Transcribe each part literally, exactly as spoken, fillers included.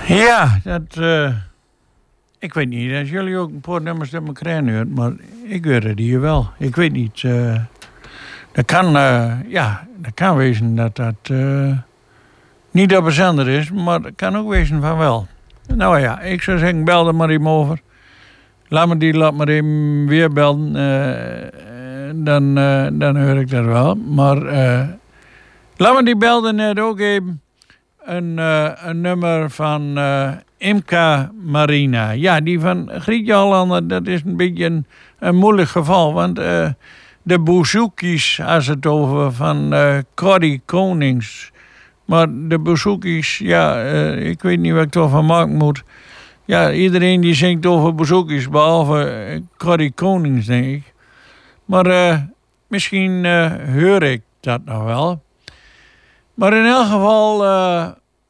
Ja, dat... Uh, ik weet niet, als jullie ook een paar nummers uit elkaar hoort, maar ik weet het hier wel. Ik weet niet. Uh, dat kan, uh, ja, dat kan wezen dat dat uh, niet op een zender is, maar dat kan ook wezen van wel. Nou ja, ik zou zeggen, bel er maar even over. Laat me die, laat maar even weer belden. Uh, dan, uh, dan hoor ik dat wel. Maar uh, laat me die belden net ook even. Een, uh, een nummer van uh, Imca Marina. Ja, die van Grietje Hollander, dat is een beetje een, een moeilijk geval. Want uh, de bouzouki's, als het over van uh, Corrie Konings. Maar de bouzouki's, ja, uh, ik weet niet wat ik ervan maken moet. Ja, iedereen die zingt over bouzouki's, behalve uh, Corrie Konings, denk ik. Maar uh, misschien uh, hoor ik dat nog wel. Maar in elk geval, uh,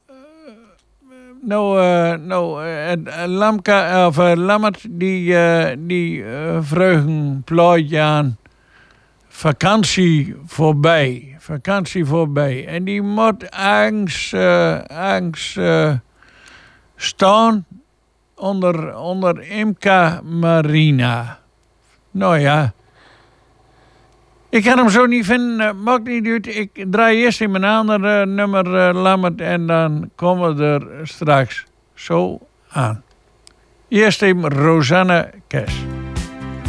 nou, uh, nou uh, Lamka, of, uh, Lammert, die, uh, die uh, vreugden plaatje aan. Vakantie voorbij, vakantie voorbij. En die moet angst, uh, angst uh, staan onder, onder Imca Marina. Nou ja. Ik kan hem zo niet vinden, uh, maakt niet uit. Ik draai eerst in mijn andere uh, nummer uh, Lammert en dan komen we er straks zo aan. Eerst even Rosanne Kes.